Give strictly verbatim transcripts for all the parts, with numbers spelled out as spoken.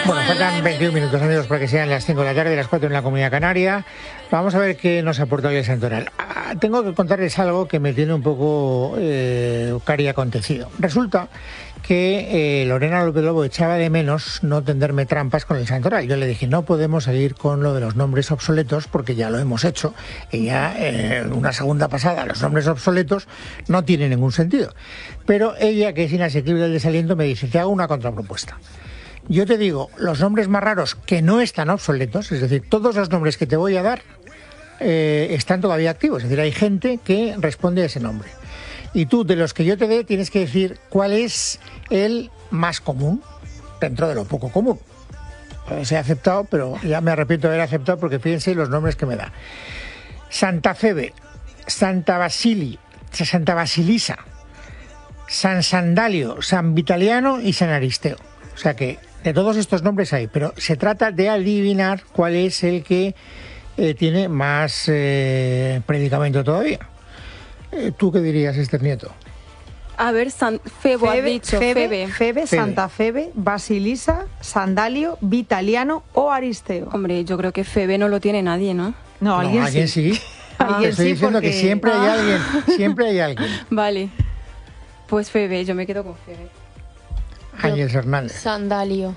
Bueno, faltan veintiún minutos, amigos, para que sean las cinco de la tarde, las cuatro en la Comunidad Canaria. Vamos a ver qué nos aporta hoy el santoral. Ah, tengo que contarles algo que me tiene un poco eh, cari acontecido. Resulta que eh, Lorena López Lobo echaba de menos no tenderme trampas con el santoral. Yo le dije, no podemos seguir con lo de los nombres obsoletos porque ya lo hemos hecho. Y ya eh, una segunda pasada, los nombres obsoletos no tienen ningún sentido. Pero ella, que es inasequible el desaliento, me dice, te hago una contrapropuesta. Yo te digo, los nombres más raros que no están obsoletos, es decir, todos los nombres que te voy a dar eh, están todavía activos. Es decir, hay gente que responde a ese nombre. Y tú, de los que yo te dé, tienes que decir cuál es el más común dentro de lo poco común. Pues he aceptado, pero ya me arrepiento de haber aceptado porque fíjense los nombres que me da. Santa Febe, Santa Basili, Santa Basilisa, San Sandalio, San Vitaliano y San Aristeo. O sea que de todos estos nombres hay, pero se trata de adivinar cuál es el que eh, tiene más eh, predicamento todavía. Eh, ¿Tú qué dirías, Esther Nieto? A ver, San Febo, Febe, ha dicho, Febe, Febe. Febe, Santa Febe, Basilisa, Sandalio, Vitaliano o Aristeo. Hombre, yo creo que Febe no lo tiene nadie, ¿no? No, alguien, no, alguien sí. sí. Ah, Alguien te estoy sí, diciendo porque... que siempre hay Ah. alguien, siempre hay alguien. Vale. Pues Febe, yo me quedo con Febe. Ángel Hernández. Sandalio.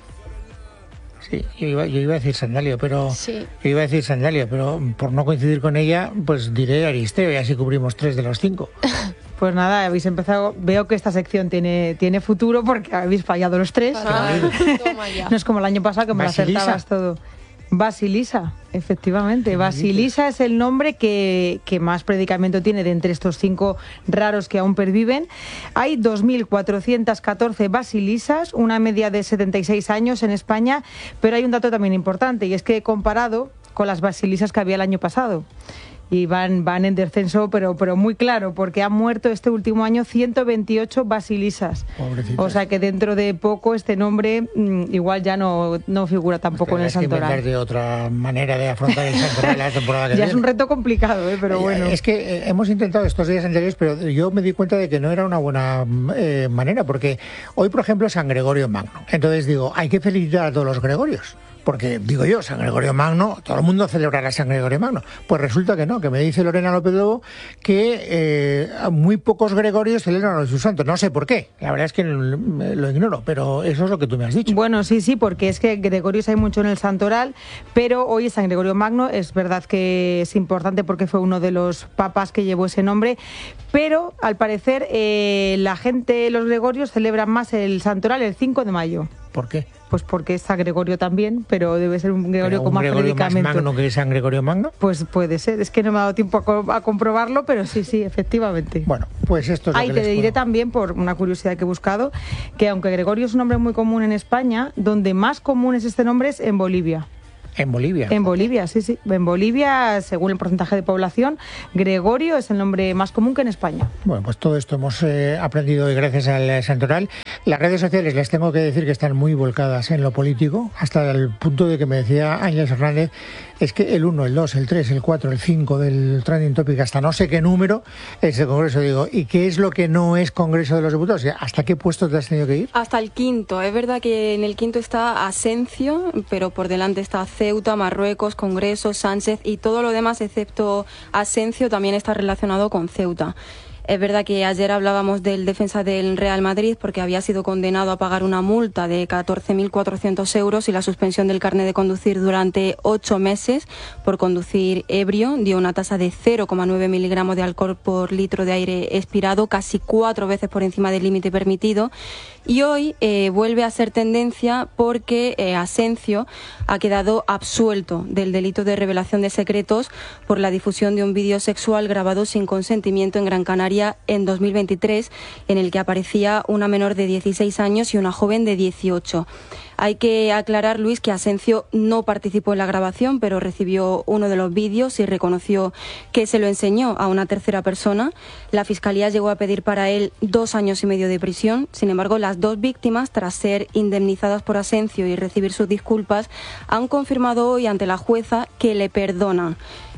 Sí, yo iba, yo iba a decir Sandalio, pero Sí. yo iba a decir Sandalio, pero por no coincidir con ella, pues diré Aristeo y así cubrimos tres de los cinco. Pues nada, habéis empezado. Veo que esta sección tiene, tiene futuro porque habéis fallado los tres. Ah, toma ya. No es como el año pasado que me lo Basilisa. acertabas todo. Basilisa, efectivamente. Basilisa es el nombre que, que más predicamento tiene de entre estos cinco raros que aún perviven. Hay dos mil cuatrocientas catorce basilisas, una media de setenta y seis años en España, pero hay un dato también importante y es que he comparado con las basilisas que había el año pasado. Y van, van en descenso, pero, pero muy claro, porque han muerto este último año ciento veintiocho basilisas. Pobrecitas. O sea que dentro de poco este nombre mmm, igual ya no, no figura tampoco en el Tendrás que santoral. inventarte otra manera de afrontar el santoral la temporada que Ya viene. es un reto complicado, ¿eh? Pero bueno. Es que eh, hemos intentado estos días anteriores, pero yo me di cuenta de que no era una buena eh, manera, porque hoy, por ejemplo, es San Gregorio Magno. Entonces digo, hay que felicitar a todos los Gregorios. Porque, digo yo, San Gregorio Magno, todo el mundo celebrará San Gregorio Magno. Pues resulta que no, que me dice Lorena López Lobo que eh, muy pocos Gregorios celebran a sus santos. No sé por qué, la verdad es que lo ignoro, pero eso es lo que tú me has dicho. Bueno, sí, sí, porque es que Gregorios hay mucho en el santoral, pero hoy es San Gregorio Magno, es verdad que es importante porque fue uno de los papas que llevó ese nombre, pero al parecer eh, la gente, los Gregorios celebran más el santoral el cinco de mayo. ¿Por qué? Pues porque es San Gregorio también, pero debe ser un Gregorio ¿Pero con un más Gregorio más predicamento. magno que San Gregorio Magno? Pues puede ser, es que no me ha dado tiempo a, co- a comprobarlo, pero sí, sí, efectivamente. Bueno, pues esto es lo Ahí que te les diré puedo. también, por una curiosidad que he buscado, que aunque Gregorio es un nombre muy común en España, donde más común es este nombre es en Bolivia. En Bolivia. En Bolivia, sí, sí. En Bolivia, según el porcentaje de población, Gregorio es el nombre más común que en España. Bueno, pues todo esto hemos eh, aprendido hoy gracias al eh, santoral. Las redes sociales, les tengo que decir que están muy volcadas en lo político, hasta el punto de que me decía Ángel Hernández, es que el uno, el dos, el tres, el cuatro, el cinco del trending topic, hasta no sé qué número es el Congreso. Digo, ¿y qué es lo que no es Congreso de los Diputados? O sea, ¿hasta qué puesto te has tenido que ir? Hasta el quinto. Es verdad que en el quinto está Asencio, pero por delante está Ceuta, Marruecos, Congreso, Sánchez y todo lo demás, excepto Asencio, también está relacionado con Ceuta. Es verdad que ayer hablábamos del defensa del Real Madrid porque había sido condenado a pagar una multa de catorce mil cuatrocientos euros y la suspensión del carnet de conducir durante ocho meses por conducir ebrio. Dio una tasa de cero coma nueve miligramos de alcohol por litro de aire expirado, casi cuatro veces por encima del límite permitido. Y hoy eh, vuelve a ser tendencia porque eh, Asencio ha quedado absuelto del delito de revelación de secretos por la difusión de un vídeo sexual grabado sin consentimiento en Gran Canaria en dos mil veintitrés, en el que aparecía una menor de dieciséis años y una joven de dieciocho. Hay que aclarar, Luis, que Asencio no participó en la grabación, pero recibió uno de los vídeos y reconoció que se lo enseñó a una tercera persona. La Fiscalía llegó a pedir para él dos años y medio de prisión. Sin embargo, las dos víctimas, tras ser indemnizadas por Asencio y recibir sus disculpas, han confirmado hoy ante la jueza que le perdonan.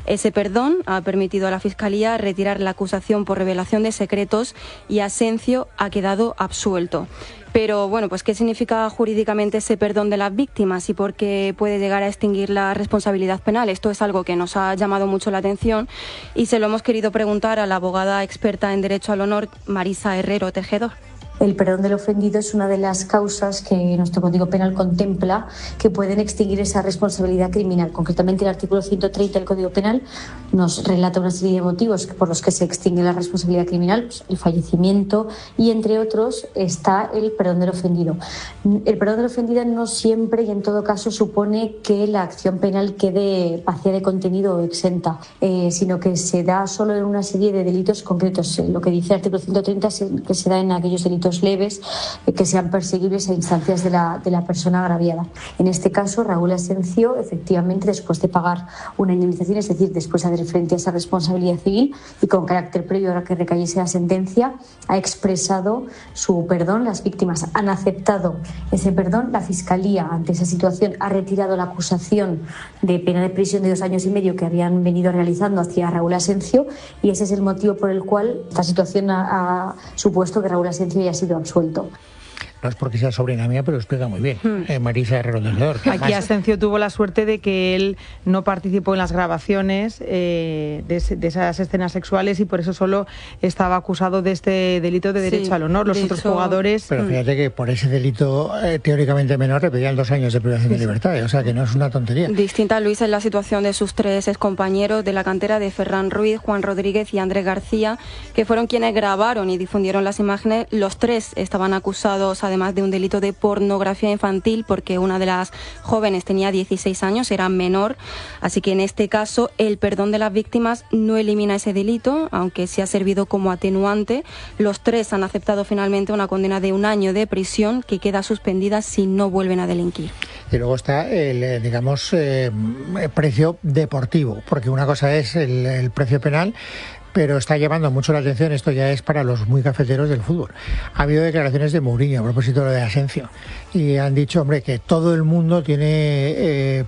Ese perdón ha permitido a la Fiscalía retirar la acusación por revelación de secretos y Asencio ha quedado absuelto. Pero bueno, pues ¿qué significa jurídicamente ese perdón de las víctimas y por qué puede llegar a extinguir la responsabilidad penal? Esto es algo que nos ha llamado mucho la atención y se lo hemos querido preguntar a la abogada experta en Derecho al Honor, Marisa Herrero Tejedor. El perdón del ofendido es una de las causas que nuestro Código Penal contempla que pueden extinguir esa responsabilidad criminal. Concretamente, el artículo ciento treinta del Código Penal nos relata una serie de motivos por los que se extingue la responsabilidad criminal, pues el fallecimiento y, entre otros, está el perdón del ofendido. El perdón del ofendido no siempre y en todo caso supone que la acción penal quede vacía de contenido o exenta, eh, sino que se da solo en una serie de delitos concretos. Lo que dice el artículo ciento treinta es que se da en aquellos delitos leves eh, que sean perseguibles a instancias de la, de la persona agraviada. En este caso, Raúl Asencio, efectivamente, después de pagar una indemnización, es decir, después de hacer frente a esa responsabilidad civil y con carácter previo a que recayese la sentencia, ha expresado su perdón. Las víctimas han aceptado ese perdón. La Fiscalía, ante esa situación, ha retirado la acusación de pena de prisión de dos años y medio que habían venido realizando hacia Raúl Asencio y ese es el motivo por el cual esta situación ha, ha supuesto que Raúl Asencio haya sido absuelto. No es porque sea sobrina mía, pero lo explica muy bien. Hmm. Eh, Marisa Herrero Tejedor. Aquí Asencio tuvo la suerte de que él no participó en las grabaciones eh, de, de esas escenas sexuales y por eso solo estaba acusado de este delito de derecho sí, al honor. Los otros hecho... jugadores... Pero fíjate que por ese delito eh, teóricamente menor le pedían dos años de privación sí, de libertad, sí. O sea que no es una tontería. Distinta, Luis, es la situación de sus tres excompañeros de la cantera de Ferran Ruiz, Juan Rodríguez y Andrés García, que fueron quienes grabaron y difundieron las imágenes. Los tres estaban acusados además de un delito de pornografía infantil porque una de las jóvenes tenía dieciséis años, era menor, así que en este caso el perdón de las víctimas no elimina ese delito, aunque sí ha servido como atenuante. Los tres han aceptado finalmente una condena de un año de prisión que queda suspendida si no vuelven a delinquir. Y luego está el, digamos, eh, precio deportivo, porque una cosa es el, el precio penal, pero está llamando mucho la atención, esto ya es para los muy cafeteros del fútbol. Ha habido declaraciones de Mourinho a propósito de lo de Asencio y han dicho, hombre, que todo el mundo tiene, eh,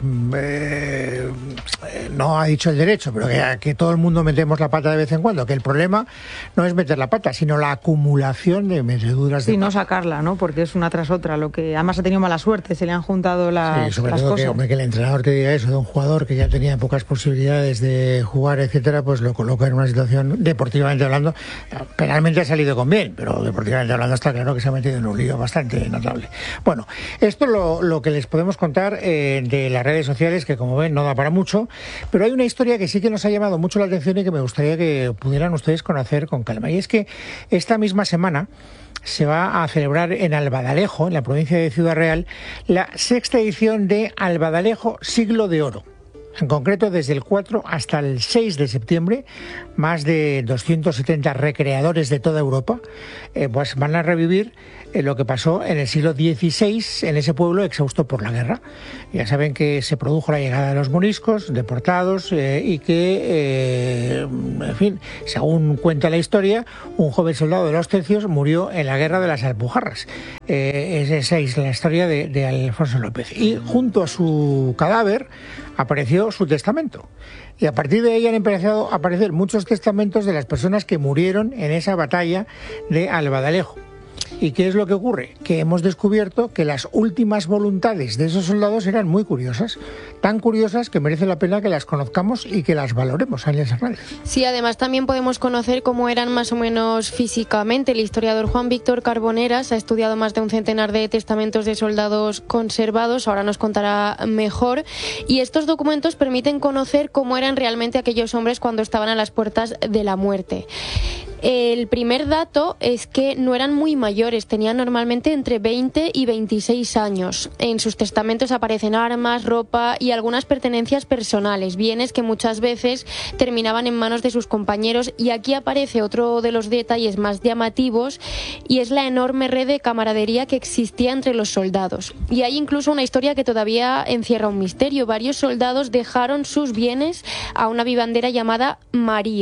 eh, no ha dicho el derecho, pero que, que todo el mundo metemos la pata de vez en cuando, que el problema no es meter la pata, sino la acumulación de meteduras de sí, pata. no sacarla, ¿no? Porque es una tras otra, lo que además ha tenido mala suerte, se le han juntado las, sí, sobre las todo cosas. Que, hombre, que el entrenador te diga eso de un jugador que ya tenía pocas posibilidades de jugar, etcétera, pues lo coloca en una situación deportivamente hablando, penalmente ha salido con bien, pero deportivamente hablando está claro que se ha metido en un lío bastante notable. Bueno, esto es lo, lo que les podemos contar eh, de las redes sociales, que como ven no da para mucho, pero hay una historia que sí que nos ha llamado mucho la atención y que me gustaría que pudieran ustedes conocer con calma, y es que esta misma semana se va a celebrar en Albadalejo, en la provincia de Ciudad Real, la sexta edición de Albadalejo Siglo de Oro. En concreto, desde el cuatro hasta el seis de septiembre, más de doscientos setenta recreadores de toda Europa eh, pues van a revivir eh, lo que pasó en el siglo dieciséis en ese pueblo exhausto por la guerra. Ya saben que se produjo la llegada de los moriscos, deportados, eh, y que, eh, en fin, según cuenta la historia, un joven soldado de los tercios murió en la guerra de las Alpujarras. Eh, esa es la historia de, de Alfonso López. Y junto a su cadáver apareció su testamento. Y a partir de ahí han empezado a aparecer muchos testamentos de las personas que murieron en esa batalla de Albadalejo. ¿Y qué es lo que ocurre? Que hemos descubierto que las últimas voluntades de esos soldados eran muy curiosas, tan curiosas que merece la pena que las conozcamos y que las valoremos, Ángeles Hernández. Sí, además también podemos conocer cómo eran más o menos físicamente. El historiador Juan Víctor Carboneras ha estudiado más de un centenar de testamentos de soldados conservados, ahora nos contará mejor, y estos documentos permiten conocer cómo eran realmente aquellos hombres cuando estaban a las puertas de la muerte. El primer dato es que no eran muy mayores, tenían normalmente entre veinte y veintiséis años. En sus testamentos aparecen armas, ropa y algunas pertenencias personales, bienes que muchas veces terminaban en manos de sus compañeros, y aquí aparece otro de los detalles más llamativos y es la enorme red de camaradería que existía entre los soldados. Y hay incluso una historia que todavía encierra un misterio. Varios soldados dejaron sus bienes a una vivandera llamada María.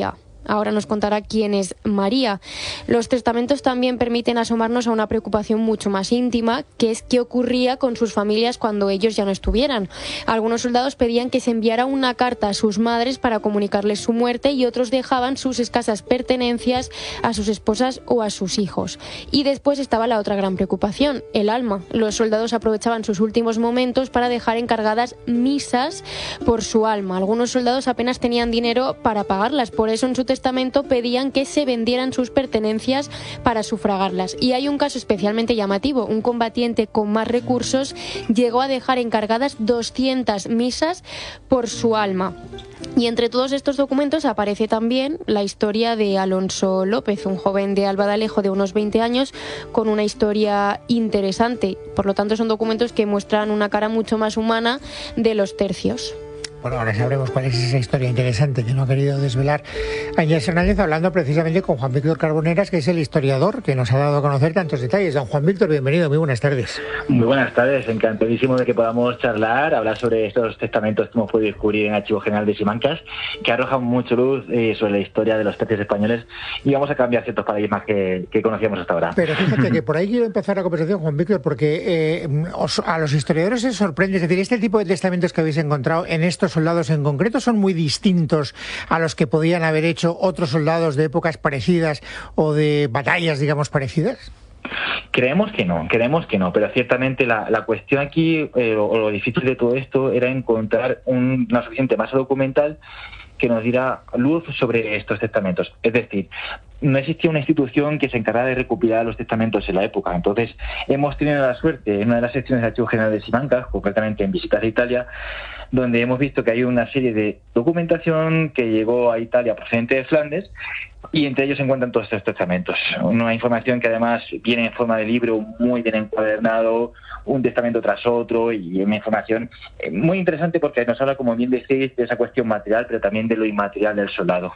Ahora nos contará quién es María. Los testamentos también permiten asomarnos a una preocupación mucho más íntima, que es qué ocurría con sus familias cuando ellos ya no estuvieran. Algunos soldados pedían que se enviara una carta a sus madres para comunicarles su muerte y otros dejaban sus escasas pertenencias a sus esposas o a sus hijos. Y después estaba la otra gran preocupación, el alma. Los soldados aprovechaban sus últimos momentos para dejar encargadas misas por su alma. Algunos soldados apenas tenían dinero para pagarlas, por eso en su testamento pedían que se vendieran sus pertenencias para sufragarlas. Y hay un caso especialmente llamativo. Un combatiente con más recursos llegó a dejar encargadas doscientas misas por su alma. Y entre todos estos documentos aparece también la historia de Alonso López, un joven de Albadalejo de unos veinte años con una historia interesante. Por lo tanto, son documentos que muestran una cara mucho más humana de los tercios. Bueno, ahora sabremos cuál es esa historia interesante que no ha querido desvelar Ángels Hernández, hablando precisamente con Juan Víctor Carboneras, que es el historiador que nos ha dado a conocer tantos detalles. Don Juan Víctor, bienvenido, muy buenas tardes. Muy buenas tardes, encantadísimo de que podamos charlar, hablar sobre estos testamentos que hemos podido descubrir en el Archivo General de Simancas, que arrojan mucho luz eh, sobre la historia de los tercios españoles, y vamos a cambiar ciertos paradigmas que, que conocíamos hasta ahora. Pero fíjate que por ahí quiero empezar la conversación, Juan Víctor, porque eh, os, a los historiadores se sorprende, es decir, este tipo de testamentos que habéis encontrado en estos soldados en concreto son muy distintos a los que podían haber hecho otros soldados de épocas parecidas o de batallas, digamos, parecidas. Creemos que no, creemos que no, pero ciertamente la, la cuestión aquí, eh, o lo difícil de todo esto, era encontrar un, una suficiente masa documental que nos diera luz sobre estos testamentos. Es decir, no existía una institución que se encargara de recopilar los testamentos en la época. Entonces, hemos tenido la suerte, en una de las secciones del Archivo General de Simancas, concretamente en Visitas de Italia, donde hemos visto que hay una serie de documentación que llegó a Italia procedente de Flandes, y entre ellos se encuentran todos estos testamentos. Una información que además viene en forma de libro, muy bien encuadernado, un testamento tras otro, y una información muy interesante porque nos habla, como bien decís, de esa cuestión material, pero también de lo inmaterial del soldado.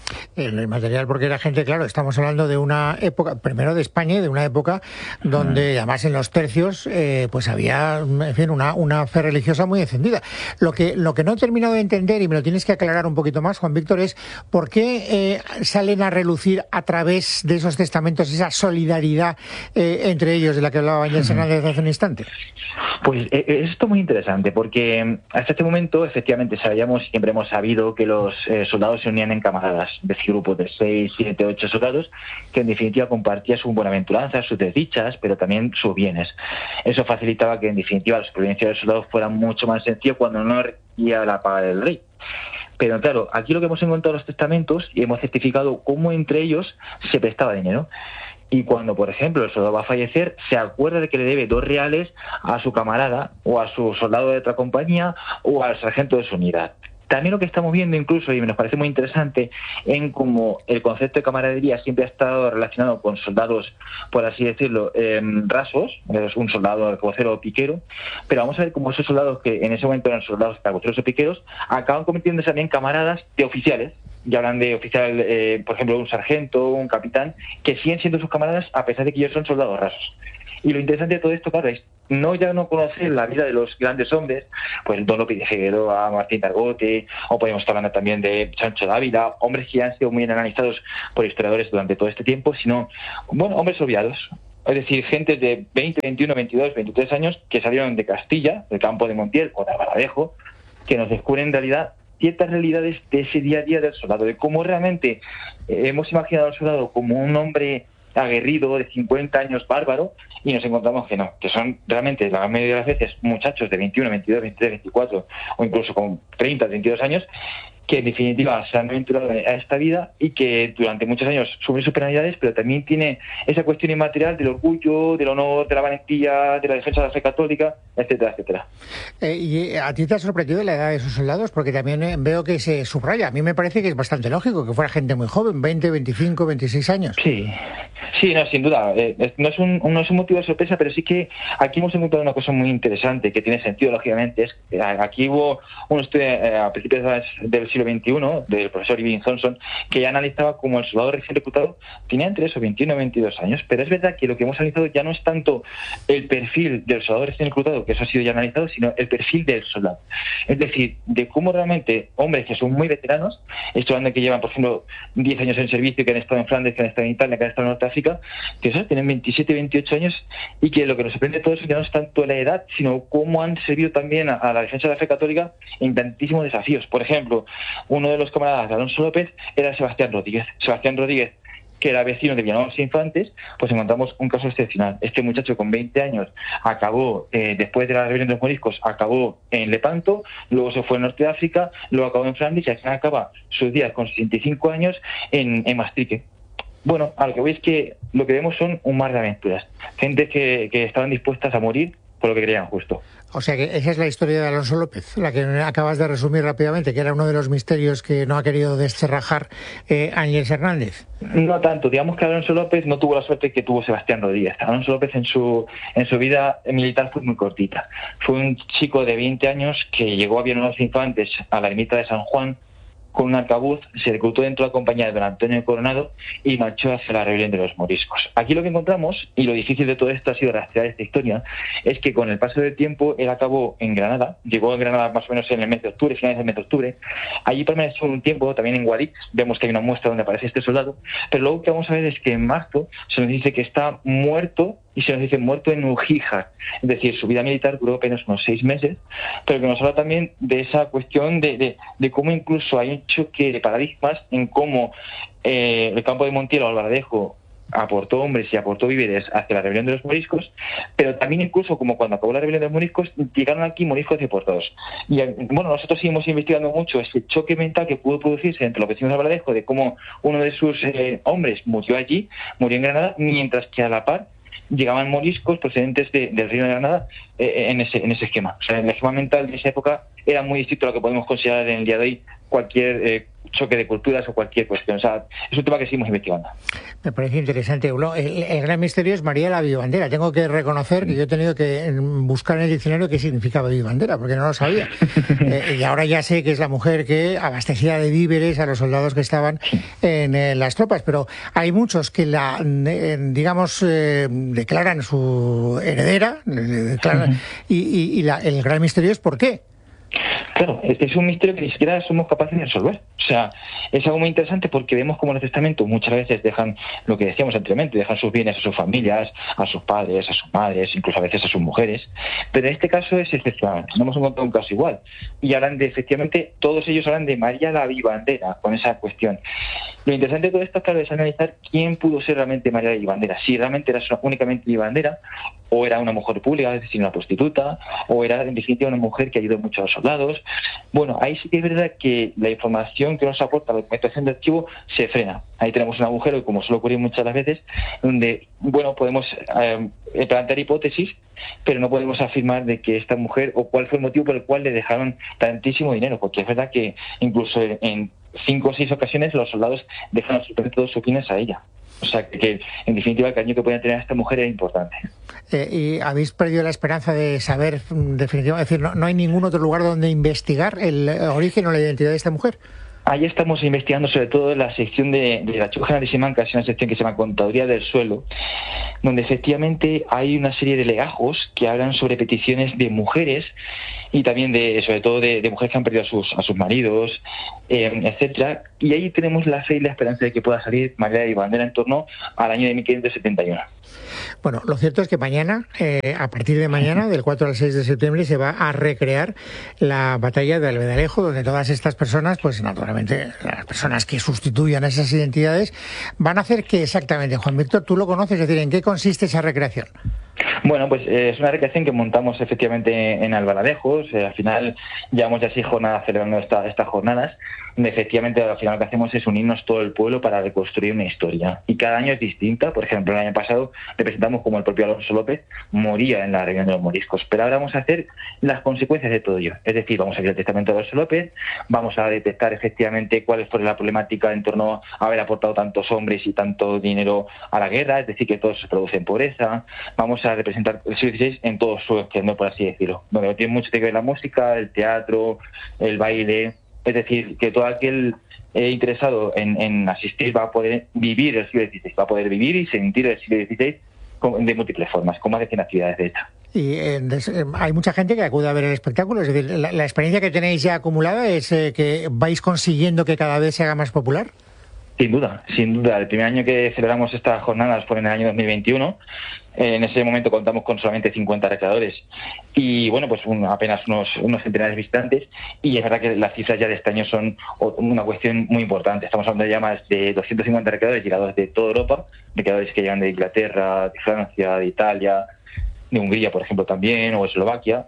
El material, porque la gente, claro, estamos hablando de una época, primero de España, y de una época donde, además, en los tercios, eh, pues había, en fin, una, una fe religiosa muy encendida. Lo que, lo que no he terminado de entender, y me lo tienes que aclarar un poquito más, Juan Víctor, es por qué eh, salen a relucir a través de esos testamentos esa solidaridad eh, entre ellos, de la que hablaba Ángels Hernández hace un instante. Pues eh, esto es muy interesante, porque hasta este momento, efectivamente, sabíamos, siempre hemos sabido que los eh, soldados se unían en camaradas, es decir, grupos de seis, siete, ocho soldados, que en definitiva compartían sus buenaventuranzas, sus desdichas, pero también sus bienes. Eso facilitaba que en definitiva la supervivencia de los soldados fuera mucho más sencilla cuando no requería la paga del rey. Pero claro, aquí lo que hemos encontrado en los testamentos, y hemos certificado cómo entre ellos se prestaba dinero. Y cuando, por ejemplo, el soldado va a fallecer, se acuerda de que le debe dos reales a su camarada, o a su soldado de otra compañía, o al sargento de su unidad. También lo que estamos viendo incluso, y nos parece muy interesante, en cómo el concepto de camaradería siempre ha estado relacionado con soldados, por así decirlo, eh, rasos, es un soldado cargocero o piquero, pero vamos a ver cómo esos soldados que en ese momento eran soldados cargoceros o piqueros, acaban convirtiéndose también camaradas de oficiales. Ya hablan de oficial, eh, por ejemplo, un sargento, un capitán, que siguen siendo sus camaradas a pesar de que ellos son soldados rasos. Y lo interesante de todo esto, claro, es no ya no conocer la vida de los grandes hombres, pues Don Lope de Figueroa, Martín Targote, o podemos estar hablando también de Sancho Dávila, hombres que ya han sido muy bien analizados por historiadores durante todo este tiempo, sino, bueno, hombres olvidados. Es decir, gente de veinte, veintiuno, veintidós, veintitrés años que salieron de Castilla, del campo de Montiel o de Albaladejo, que nos descubren en realidad ciertas realidades de ese día a día del soldado, de cómo realmente eh, hemos imaginado al soldado como un hombre aguerrido de cincuenta años bárbaro, y nos encontramos que no, que son realmente la mayoría de las veces muchachos de veintiuno, veintidós, veintitrés, veinticuatro o incluso con treinta, veintidós años, que en definitiva se han aventurado a esta vida y que durante muchos años sufren sus penalidades, pero también tiene esa cuestión inmaterial del orgullo, del honor, de la valentía, de la defensa de la fe católica, etcétera, etcétera. Eh, ¿Y a ti te ha sorprendido la edad de esos soldados? Porque también eh, veo que se subraya. A mí me parece que es bastante lógico que fuera gente muy joven, veinte, veinticinco, veintiséis años. Sí, sí, no, sin duda. Eh, no, es un, no es un motivo de sorpresa, pero sí que aquí hemos encontrado una cosa muy interesante que tiene sentido, lógicamente. Es que aquí hubo un estudio eh, a principios del siglo siglo veintiuno, del profesor Irving Thompson, que ya analizaba cómo el soldado recién reclutado tenía entre esos veintiuno y veintidós años. Pero es verdad que lo que hemos analizado ya no es tanto el perfil del soldado recién reclutado, que eso ha sido ya analizado, sino el perfil del soldado. Es decir, de cómo realmente hombres que son muy veteranos, estoy hablando de que llevan, por ejemplo, diez años en servicio, que han estado en Flandes, que han estado en Italia, que han estado en Norte África, que eso, tienen veintisiete, veintiocho años, y que lo que nos sorprende de todo eso ya no es tanto la edad, sino cómo han servido también a, a la defensa de la fe católica en tantísimos desafíos. Por ejemplo, uno de los camaradas de Alonso López era Sebastián Rodríguez. Sebastián Rodríguez, que era vecino de Villanueva Infantes, pues encontramos un caso excepcional. Este muchacho con veinte años acabó, eh, después de la rebelión de los moriscos, acabó en Lepanto, luego se fue al Norte de África, luego acabó en Flandes y al final acaba sus días con sesenta y cinco años en, en Maastricht. Bueno, a lo que veis es que lo que vemos son un mar de aventuras. Gente que, que estaban dispuestas a morir por lo que creían justo. O sea que esa es la historia de Alonso López, la que acabas de resumir rápidamente, que era uno de los misterios que no ha querido descerrajar eh, Ángels Hernández. No tanto, digamos que Alonso López no tuvo la suerte que tuvo Sebastián Rodríguez. Alonso López en su en su vida militar fue muy cortita. Fue un chico de veinte años que llegó a Villanueva Infantes, a la ermita de San Juan, con un arcabuz, se reclutó dentro de la compañía de don Antonio Coronado y marchó hacia la rebelión de los moriscos. Aquí lo que encontramos, y lo difícil de todo esto ha sido rastrear esta historia, es que con el paso del tiempo él acabó en Granada, llegó a Granada más o menos en el mes de octubre, finales del mes de octubre, allí permaneció un tiempo, también en Guadix, vemos que hay una muestra donde aparece este soldado, pero luego que vamos a ver es que en marzo se nos dice que está muerto, y se nos dice muerto en Ujija, es decir, su vida militar duró apenas unos seis meses, pero que nos habla también de esa cuestión de, de, de cómo incluso hay un choque de paradigmas en cómo eh, el campo de Montiel o Albaladejo aportó hombres y aportó víveres hacia la rebelión de los moriscos, pero también incluso como cuando acabó la rebelión de los moriscos, llegaron aquí moriscos deportados. Y bueno, nosotros seguimos investigando mucho ese choque mental que pudo producirse entre los vecinos de Albaladejo, de cómo uno de sus eh, hombres murió allí, murió en Granada, mientras que a la par llegaban moriscos procedentes de, del Reino de Granada eh, en ese en ese esquema. O sea, el esquema mental de esa época era muy distinto a lo que podemos considerar en el día de hoy cualquier eh, choque de culturas o cualquier cuestión. O sea, es un tema que seguimos investigando. Me parece interesante, Eulo. El, el gran misterio es María la Vivandera. Tengo que reconocer que yo he tenido que buscar en el diccionario qué significaba Vivandera, porque no lo sabía. eh, y ahora ya sé que es la mujer que abastecía de víveres a los soldados que estaban en eh, las tropas, pero hay muchos que la, eh, digamos, eh, declaran su heredera, declaran, uh-huh. y, y, y la, el gran misterio es por qué. Claro, es un misterio que ni siquiera somos capaces de resolver. O sea, es algo muy interesante porque vemos como los testamentos muchas veces dejan lo que decíamos anteriormente, dejan sus bienes a sus familias, a sus padres, a sus madres, incluso a veces a sus mujeres. Pero en este caso es excepcional. No hemos encontrado un caso igual. Y hablan de, efectivamente, todos ellos hablan de María la Vivandera con esa cuestión. Lo interesante de todo esto, claro, es analizar quién pudo ser realmente María la Vivandera. Si realmente era únicamente vivandera, o era una mujer pública, es decir, una prostituta, o era en definitiva una mujer que ayudó mucho a los soldados. Bueno, ahí sí que es verdad que la información que nos aporta la documentación de archivo se frena. Ahí tenemos un agujero, como suele ocurrir muchas las veces, donde, bueno, podemos eh, plantear hipótesis, pero no podemos afirmar de que esta mujer, o cuál fue el motivo por el cual le dejaron tantísimo dinero, porque es verdad que incluso en cinco o seis ocasiones los soldados dejan absolutamente todos sus bienes a ella. O sea, que, que en definitiva el cariño que podían tener a esta mujer era importante. Eh, ¿Y habéis perdido la esperanza de saber definitivamente? Es decir, no, no hay ningún otro lugar donde investigar el origen o la identidad de esta mujer. Ahí estamos investigando sobre todo la sección de, de la Archivo General de Simancas, que es una sección que se llama Contaduría del Suelo, donde efectivamente hay una serie de legajos que hablan sobre peticiones de mujeres y también de, sobre todo de, de mujeres que han perdido a sus, a sus maridos, eh, etcétera. Y ahí tenemos la fe y la esperanza de que pueda salir María la Vivandera en torno al año de mil quinientos setenta y uno. Bueno, lo cierto es que mañana, eh, a partir de mañana, del cuatro al seis de septiembre, se va a recrear la batalla de Albedalejo, donde todas estas personas, pues naturalmente, las personas que sustituyan esas identidades, van a hacer que exactamente, Juan Víctor, tú lo conoces, es decir, ¿en qué consiste esa recreación? Bueno, pues eh, es una recreación que montamos efectivamente en Albaladejo. O sea, al final llevamos ya seis jornadas celebrando esta, estas jornadas, donde efectivamente al final lo que hacemos es unirnos todo el pueblo para reconstruir una historia. Y cada año es distinta. Por ejemplo, el año pasado representamos como el propio Alonso López moría en la rebelión de los moriscos. Pero ahora vamos a hacer las consecuencias de todo ello. Es decir, vamos a ver el testamento de Alonso López, vamos a detectar efectivamente cuál fue la problemática en torno a haber aportado tantos hombres y tanto dinero a la guerra, es decir, que todo se produce en pobreza. Vamos a representar el siglo dieciséis en todo su esplendor, por así decirlo, donde tiene mucho que ver la música, el teatro, el baile, Es decir, que todo aquel eh, interesado en, en asistir va a poder vivir el siglo dieciséis, va a poder vivir y sentir el siglo dieciséis con, de múltiples formas, con más de cien actividades de hecho. Y eh, hay mucha gente que acude a ver el espectáculo, es decir, la, la experiencia que tenéis ya acumulada es eh, que vais consiguiendo que cada vez se haga más popular. Sin duda, sin duda. El primer año que celebramos estas jornadas fue en el año dos mil veintiuno. En ese momento contamos con solamente cincuenta recreadores y, bueno, pues un, apenas unos, unos centenares de visitantes. Y es verdad que las cifras ya de este año son una cuestión muy importante. Estamos hablando de ya más de doscientos cincuenta recreadores llegados de toda Europa, recreadores que llegan de Inglaterra, de Francia, de Italia, de Hungría, por ejemplo, también, o Eslovaquia.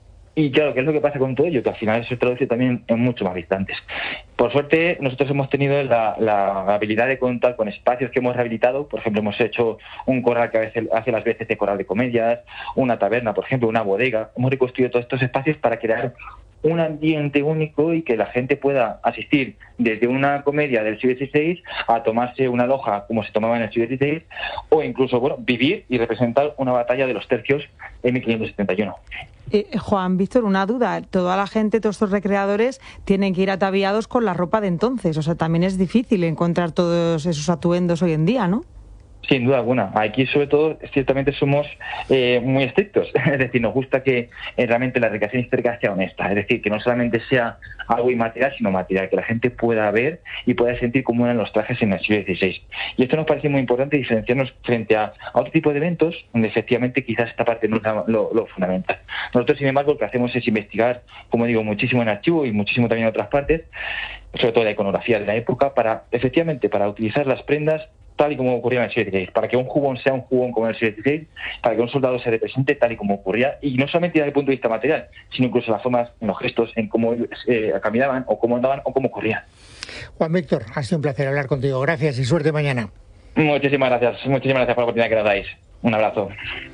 Y claro, ¿qué es lo que pasa con todo ello? Que al final eso se traduce también en mucho más visitantes. Por suerte, nosotros hemos tenido la, la habilidad de contar con espacios que hemos rehabilitado. Por ejemplo, hemos hecho un corral que a veces hace las veces de corral de comedias, una taberna, por ejemplo, una bodega. Hemos reconstruido todos estos espacios para crear un ambiente único y que la gente pueda asistir desde una comedia del siglo dieciséis a tomarse una loja como se tomaba en el siglo dieciséis, o incluso, bueno, vivir y representar una batalla de los tercios en mil quinientos setenta y uno. Eh, Juan Víctor, una duda. Toda la gente, todos estos recreadores tienen que ir ataviados con la ropa de entonces. O sea, también es difícil encontrar todos esos atuendos hoy en día, ¿no? Sin duda alguna. Aquí, sobre todo, ciertamente somos eh, muy estrictos. Es decir, nos gusta que eh, realmente la recreación histórica sea honesta. Es decir, que no solamente sea algo inmaterial, sino material, que la gente pueda ver y pueda sentir cómo eran los trajes en el siglo dieciséis. Y esto nos parece muy importante, diferenciarnos frente a, a otro tipo de eventos, donde efectivamente quizás esta parte no es lo, lo fundamental. Nosotros, sin embargo, lo que hacemos es investigar, como digo, muchísimo en archivo y muchísimo también en otras partes, sobre todo la iconografía de la época, para efectivamente para utilizar las prendas tal y como ocurría en el siglo dieciséis, para que un jubón sea un jubón como en el siglo dieciséis, para que un soldado se represente tal y como ocurría, y no solamente desde el punto de vista material, sino incluso en las formas, en los gestos, en cómo eh, caminaban, o cómo andaban, o cómo corrían. Juan Víctor, ha sido un placer hablar contigo. Gracias y suerte mañana. Muchísimas gracias, muchísimas gracias por la oportunidad que nos dais. Un abrazo.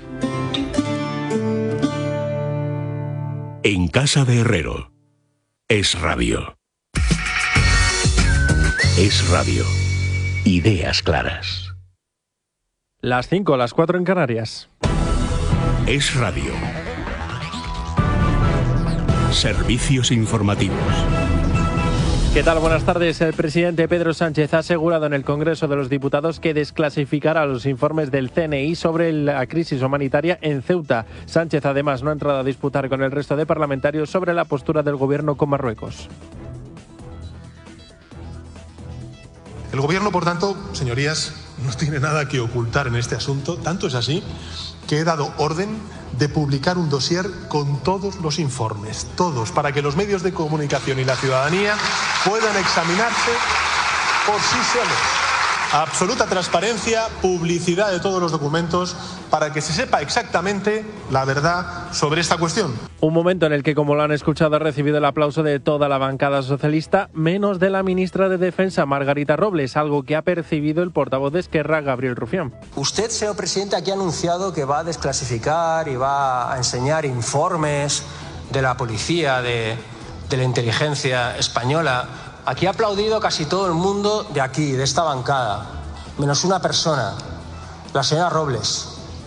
En casa de Herrero. Es radio. Es radio. Ideas claras. Las cinco, las cuatro en Canarias. Es radio. Servicios informativos. ¿Qué tal? Buenas tardes. El presidente Pedro Sánchez ha asegurado en el Congreso de los Diputados que desclasificará los informes del C N I sobre la crisis humanitaria en Ceuta. Sánchez además no ha entrado a disputar con el resto de parlamentarios sobre la postura del gobierno con Marruecos. El Gobierno, por tanto, señorías, no tiene nada que ocultar en este asunto. Tanto es así que he dado orden de publicar un dossier con todos los informes, todos, para que los medios de comunicación y la ciudadanía puedan examinarse por sí solos. Absoluta transparencia, publicidad de todos los documentos, para que se sepa exactamente la verdad sobre esta cuestión. Un momento en el que, como lo han escuchado, ha recibido el aplauso de toda la bancada socialista, menos de la ministra de Defensa, Margarita Robles, algo que ha percibido el portavoz de Esquerra, Gabriel Rufián. Usted, señor presidente, aquí ha anunciado que va a desclasificar y va a enseñar informes de la policía, de, de la inteligencia española. Aquí ha aplaudido casi todo el mundo de aquí, de esta bancada, menos una persona, la señora Robles.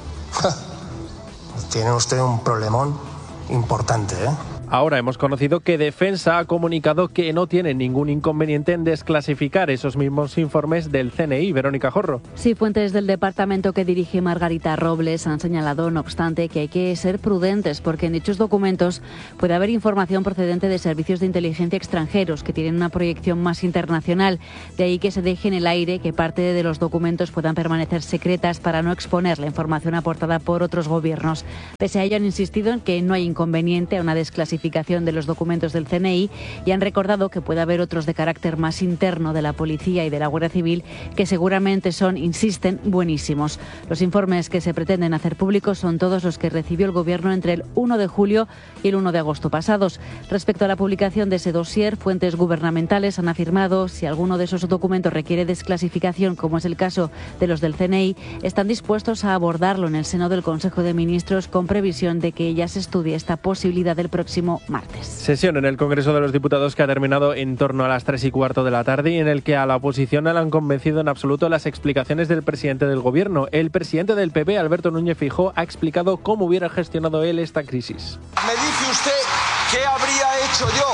Tiene usted un problemón importante, ¿eh? Ahora hemos conocido que Defensa ha comunicado que no tiene ningún inconveniente en desclasificar esos mismos informes del C N I. Verónica Jorro. Sí, fuentes del departamento que dirige Margarita Robles han señalado, no obstante, que hay que ser prudentes porque en dichos documentos puede haber información procedente de servicios de inteligencia extranjeros que tienen una proyección más internacional. De ahí que se deje en el aire que parte de los documentos puedan permanecer secretas para no exponer la información aportada por otros gobiernos. Pese a ello, han insistido en que no hay inconveniente a una desclasificación de los documentos del C N I y han recordado que puede haber otros de carácter más interno de la Policía y de la Guardia Civil que seguramente son, insisten, buenísimos. Los informes que se pretenden hacer públicos son todos los que recibió el Gobierno entre el uno de julio y el uno de agosto pasados. Respecto a la publicación de ese dossier, fuentes gubernamentales han afirmado si alguno de esos documentos requiere desclasificación, como es el caso de los del C N I, están dispuestos a abordarlo en el seno del Consejo de Ministros con previsión de que ya se estudie esta posibilidad del próximo martes. Sesión en el Congreso de los Diputados que ha terminado en torno a las tres y cuarto de la tarde y en el que a la oposición no le han convencido en absoluto las explicaciones del presidente del Gobierno. El presidente del P P, Alberto Núñez Feijóo, ha explicado cómo hubiera gestionado él esta crisis. Me dice usted qué habría hecho yo.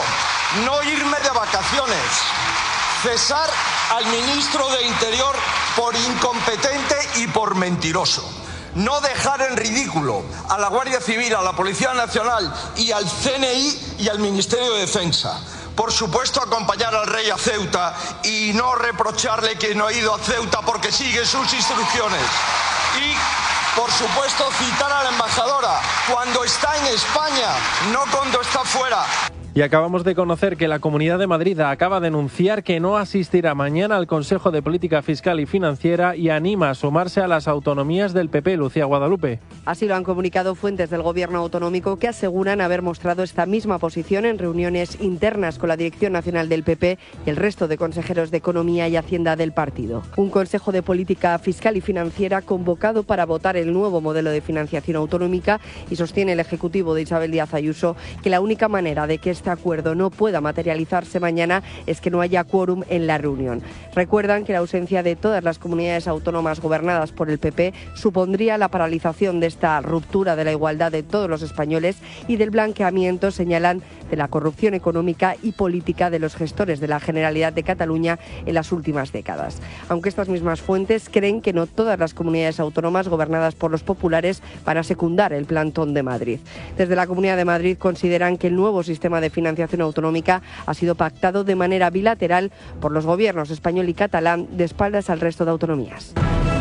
no irme de vacaciones, cesar al ministro de Interior por incompetente y por mentiroso, no dejar en ridículo a la Guardia Civil, a la Policía Nacional y al C N I y al Ministerio de Defensa. Por supuesto, acompañar al rey a Ceuta y no reprocharle que no ha ido a Ceuta porque sigue sus instrucciones. Y, por supuesto, citar a la embajadora cuando está en España, no cuando está fuera. Y acabamos de conocer que la Comunidad de Madrid acaba de anunciar que no asistirá mañana al Consejo de Política Fiscal y Financiera y anima a sumarse a las autonomías del P P. Lucía Guadalupe. Así lo han comunicado fuentes del Gobierno autonómico que aseguran haber mostrado esta misma posición en reuniones internas con la Dirección Nacional del P P y el resto de consejeros de Economía y Hacienda del partido. Un Consejo de Política Fiscal y Financiera convocado para votar el nuevo modelo de financiación autonómica, y sostiene el Ejecutivo de Isabel Díaz Ayuso que la única manera de que este acuerdo no pueda materializarse mañana es que no haya quórum en la reunión. Recuerdan que la ausencia de todas las comunidades autónomas gobernadas por el P P supondría la paralización de esta ruptura de la igualdad de todos los españoles y del blanqueamiento, señalan, de la corrupción económica y política de los gestores de la Generalidad de Cataluña en las últimas décadas. Aunque estas mismas fuentes creen que no todas las comunidades autónomas gobernadas por los populares van a secundar el plantón de Madrid. Desde la Comunidad de Madrid consideran que el nuevo sistema de financiación autonómica ha sido pactado de manera bilateral por los gobiernos español y catalán de espaldas al resto de autonomías.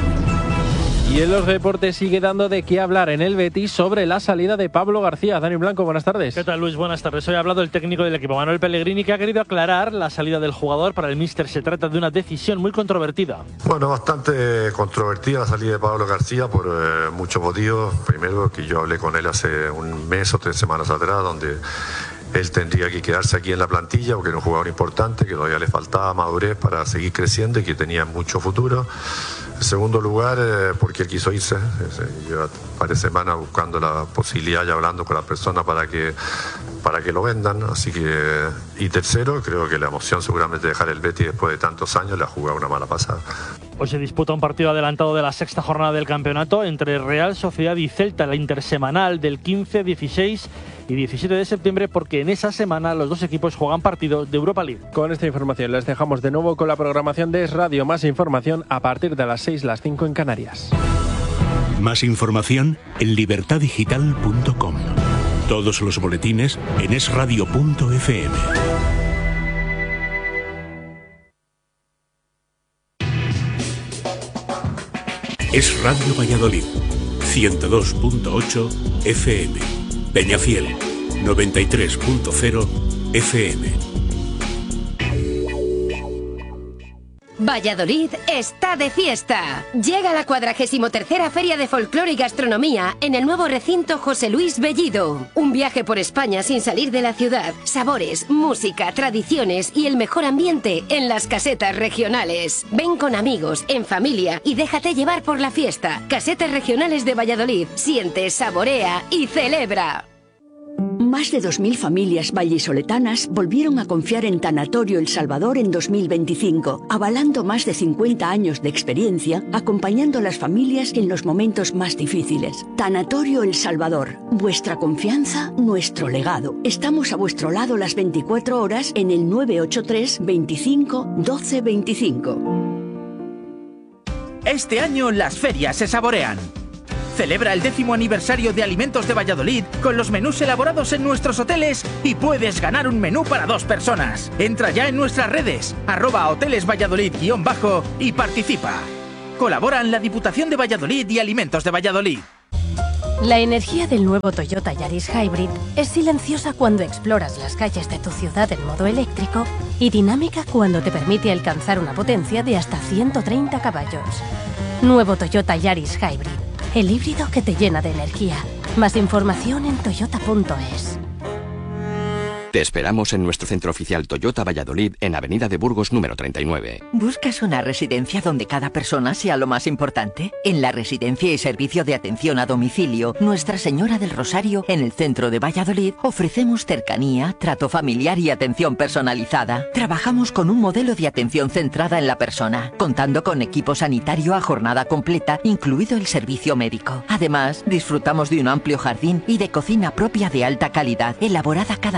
Y en los deportes sigue dando de qué hablar en el Betis sobre la salida de Pablo García. Dani Blanco, buenas tardes. ¿Qué tal, Luis? Buenas tardes. Hoy ha hablado el técnico del equipo, Manuel Pellegrini, que ha querido aclarar la salida del jugador. Para el míster se trata de una decisión muy controvertida. Bueno, bastante controvertida la salida de Pablo García por eh, muchos motivos. Primero, que yo hablé con él hace un mes o tres semanas atrás, donde él tendría que quedarse aquí en la plantilla porque era un jugador importante, que todavía le faltaba madurez para seguir creciendo y que tenía mucho futuro. En segundo lugar, eh, porque él quiso irse. Lleva varias semanas buscando la posibilidad y hablando con las personas para que, para que lo vendan. Así que, y tercero, creo que la emoción seguramente de dejar el Betis después de tantos años le ha jugado una mala pasada. Hoy se disputa un partido adelantado de la sexta jornada del campeonato entre Real Sociedad y Celta, la intersemanal del quince, dieciséis y diecisiete de septiembre, porque en esa semana los dos equipos juegan partidos de Europa League. Con esta información les dejamos de nuevo con la programación de Es Radio. Más información a partir de las seis, las cinco en Canarias. Más información en libertad digital punto com. Todos los boletines en es radio punto efe eme. Es Radio Valladolid, ciento dos punto ocho efe eme. Peñafiel, noventa y tres punto cero efe eme. Valladolid está de fiesta. Llega la cuadragésimo tercera Feria de Folclore y Gastronomía en el nuevo recinto José Luis Bellido. Un viaje por España sin salir de la ciudad. Sabores, música, tradiciones y el mejor ambiente en las casetas regionales. Ven con amigos, en familia y déjate llevar por la fiesta. Casetas regionales de Valladolid. Siente, saborea y celebra. Más de dos mil familias vallisoletanas volvieron a confiar en Tanatorio El Salvador en dos mil veinticinco, avalando más de cincuenta años de experiencia, acompañando a las familias en los momentos más difíciles. Tanatorio El Salvador, vuestra confianza, nuestro legado. Estamos a vuestro lado las veinticuatro horas en el nueve ocho tres, veinticinco, doce veinticinco. Este año las ferias se saborean. Celebra el décimo aniversario de Alimentos de Valladolid con los menús elaborados en nuestros hoteles y puedes ganar un menú para dos personas. Entra ya en nuestras redes, arroba hoteles Valladolid guión bajo y participa. Colaboran la Diputación de Valladolid y Alimentos de Valladolid. La energía del nuevo Toyota Yaris Hybrid es silenciosa cuando exploras las calles de tu ciudad en modo eléctrico y dinámica cuando te permite alcanzar una potencia de hasta ciento treinta caballos. Nuevo Toyota Yaris Hybrid. El híbrido que te llena de energía. Más información en toyota punto es. Te esperamos en nuestro centro oficial Toyota Valladolid en Avenida de Burgos número treinta y nueve. ¿Buscas una residencia donde cada persona sea lo más importante? En la Residencia y Servicio de Atención a Domicilio Nuestra Señora del Rosario, en el centro de Valladolid, ofrecemos cercanía, trato familiar y atención personalizada. Trabajamos con un modelo de atención centrada en la persona, contando con equipo sanitario a jornada completa, incluido el servicio médico. Además, disfrutamos de un amplio jardín y de cocina propia de alta calidad, elaborada cada día en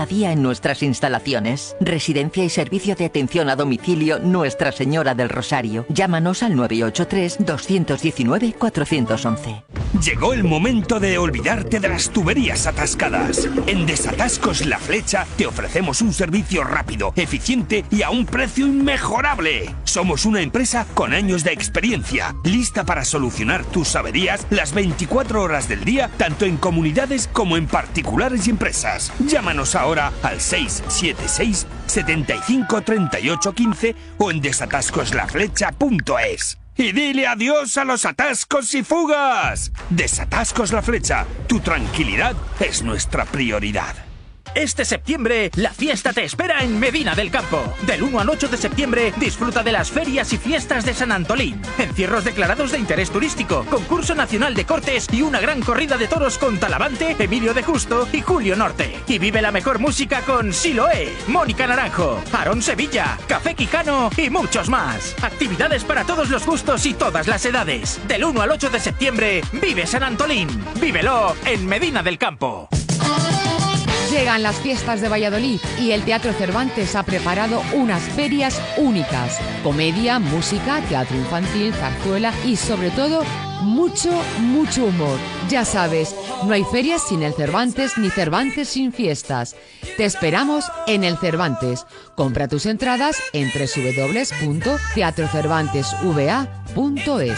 nuestras instalaciones. Residencia y servicio de atención a domicilio Nuestra Señora del Rosario. Llámanos al nueve ocho tres, dos uno nueve, cuatro uno uno. Llegó el momento de olvidarte de las tuberías atascadas. En Desatascos La Flecha te ofrecemos un servicio rápido, eficiente y a un precio inmejorable. Somos una empresa con años de experiencia, lista para solucionar tus averías las veinticuatro horas del día, tanto en comunidades como en particulares y empresas. Llámanos ahora al seis siete seis, setenta y cinco, treinta y ocho, quince o en desatascos la flecha punto es. Y dile adiós a los atascos y fugas. Desatascos La Flecha, tu tranquilidad es nuestra prioridad. Este septiembre, la fiesta te espera en Medina del Campo. Del uno al ocho de septiembre, disfruta de las ferias y fiestas de San Antolín. Encierros declarados de interés turístico, concurso nacional de cortes y una gran corrida de toros con Talavante, Emilio de Justo y Julio Norte. Y vive la mejor música con Siloé, Mónica Naranjo, Aarón Sevilla, Café Quijano y muchos más. Actividades para todos los gustos y todas las edades. Del uno al ocho de septiembre, vive San Antolín. Vívelo en Medina del Campo. Llegan las fiestas de Valladolid y el Teatro Cervantes ha preparado unas ferias únicas. Comedia, música, teatro infantil, zarzuela y sobre todo mucho, mucho humor. Ya sabes, no hay ferias sin el Cervantes ni Cervantes sin fiestas. Te esperamos en el Cervantes. Compra tus entradas en doble u doble u doble u punto teatro cervantes v a punto es.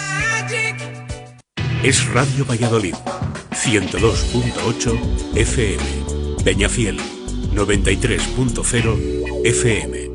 Es Radio Valladolid, ciento dos punto ocho F M. Peñafiel, noventa y tres punto cero F M.